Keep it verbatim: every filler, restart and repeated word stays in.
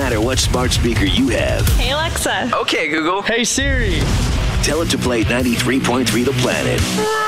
matter what smart speaker you have. Hey, Alexa. Okay, Google. Hey, Siri. Tell it to play ninety-three point three The Planet.